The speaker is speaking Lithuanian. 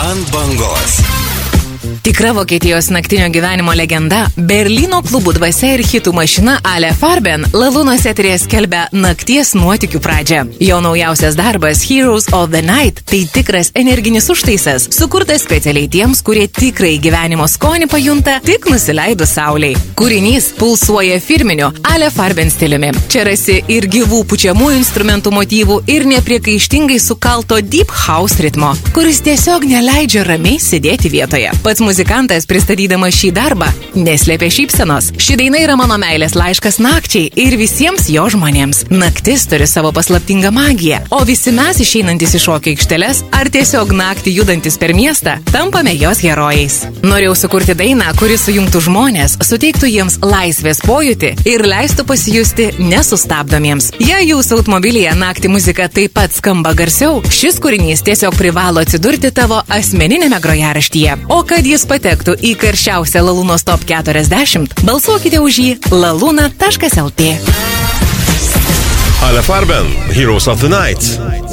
Ant bangos. Tikra Vokietijos naktinio gyvenimo legenda, Berlyno klubų dvasia ir hitų mašina Ale Farben Lalūnos eteryje skelbia nakties nuotykių pradžią. Jo naujausias darbas Heroes of the Night tai tikras energinis užtaisas, sukurtas specialiai tiems, kurie tikrai gyvenimo skonį pajunta tik nusileidus saulei. Kūrinys pulsuoja firminiu Ale Farben stiliumi. Čia rasi ir gyvų pučiamų instrumentų motyvų ir nepriekaištingai sukalto deep house ritmo, kuris tiesiog neleidžia ramiai sėdėti vietoje. Pats muzikantas, pristatydamas šį darbą, neslėpė šypsenos. Ši daina yra mano meilės laiškas nakčiai ir visiems jo žmonėms. Naktis turi savo paslaptingą magiją, o visi mes išeinantis iš šokio aikšteles ar tiesiog naktį judantis per miestą, tampame jos herojais. Norėjau sukurti dainą, kuri sujungtų žmonės, suteiktų jiems laisvės pojūtį ir leistų pasijusti nesustabdomiems. Jei jūsų automobilyje naktį muzika taip pat skamba garsiau, šis kūrinys tiesiog privalo atsidurti tavo asmeninėme grojaraštyje. O kad jis patektų į karščiausią Lalūnos Top 40, balsuokite už jį laluna.lt. Ale Farben, Heroes of the Night.